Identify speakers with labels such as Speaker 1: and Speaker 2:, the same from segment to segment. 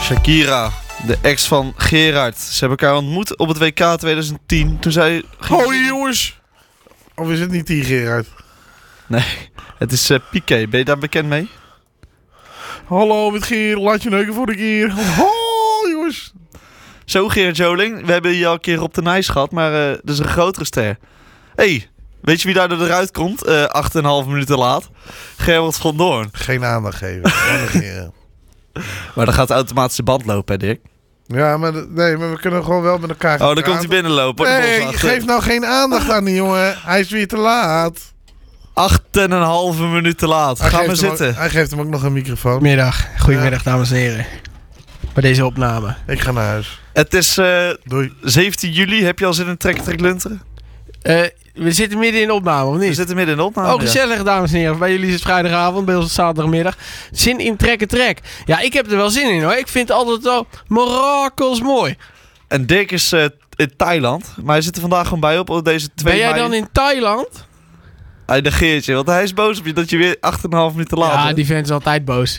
Speaker 1: Shakira, de ex van Gerard. Ze hebben elkaar ontmoet op het WK 2010. Toen zij...
Speaker 2: Hoi jongens! Of is het niet die Gerard?
Speaker 1: Nee, het is Piqué. Ben je daar bekend mee?
Speaker 2: Hallo met Geer, laat je neuken voor de keer. Oh jongens!
Speaker 1: Zo Gerard Joling, we hebben hier al een keer op de Nijs gehad, maar dat is een grotere ster. Hey, weet je wie daar eruit komt? 8,5 minuten laat. Gerard van Doorn.
Speaker 2: Geen aandacht geven. Negeren.
Speaker 1: Maar dan gaat de automatische band lopen, hè Dick?
Speaker 2: Ja, maar we kunnen gewoon wel met elkaar
Speaker 1: Oh, dan komt hij binnenlopen.
Speaker 2: Nee, geef nou geen aandacht aan die jongen. Hij is weer te laat.
Speaker 1: 8,5 minuten te laat. Ga maar zitten.
Speaker 2: Hij geeft hem ook nog een microfoon.
Speaker 3: Goedemiddag dames en heren. Bij deze opname.
Speaker 2: Ik ga naar huis.
Speaker 1: Het is
Speaker 2: Doei.
Speaker 1: 17 juli. Heb je al zin in trek lunteren?
Speaker 3: We zitten midden in de opname, of niet?
Speaker 1: We zitten midden in de opname.
Speaker 3: Oh, gezellig, dames en heren. Bij jullie is het vrijdagavond, bij ons is het zaterdagmiddag. Zin in trek. Ja, ik heb er wel zin in hoor. Ik vind het altijd wel mirakels mooi.
Speaker 1: En Dirk is in Thailand. Maar hij zit er vandaag gewoon bij op deze 2
Speaker 3: Ben jij
Speaker 1: mei.
Speaker 3: dan in Thailand?
Speaker 1: Hij negeert je, want hij is boos op je dat je weer 8,5 minuten laat
Speaker 3: Ja,
Speaker 1: bent.
Speaker 3: die vent is altijd boos.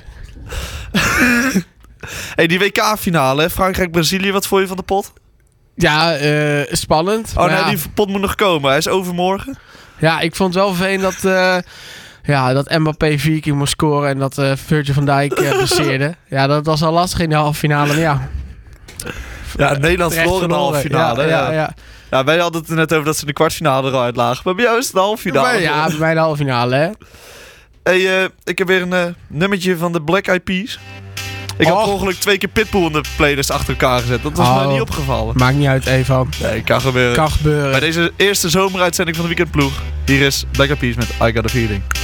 Speaker 1: Hey, die WK-finale, Frankrijk-Brazilië, wat vond je van de pot?
Speaker 3: Ja, spannend.
Speaker 1: Oh
Speaker 3: maar
Speaker 1: nee, die pot moet nog komen. Hij is overmorgen.
Speaker 3: Ja, ik vond het wel vervelend dat Mbappé 4 keer moest scoren en dat Virgil van Dijk passeerde. Ja, dat was al lastig in de halve finale, maar ja.
Speaker 1: Ja, Nederland
Speaker 3: Terecht
Speaker 1: verloor in de halve finale. Ja, wij hadden het er net over dat ze in de kwartfinale eruit lagen. Maar bij jou is het de halve finale.
Speaker 3: Ja, bij mij de halve finale, hè.
Speaker 1: Hey, ik heb weer een nummertje van de Black Eyed Peas. Ik heb per ongeluk 2 keer Pitbull in de playlist achter elkaar gezet. Dat was mij niet opgevallen.
Speaker 3: Maakt niet uit, Evan.
Speaker 1: Nee, kan gebeuren.
Speaker 3: Kan gebeuren.
Speaker 1: Bij deze eerste zomeruitzending van de Weekendploeg. Hier is Black Eyed Peas met I Got A Feeling.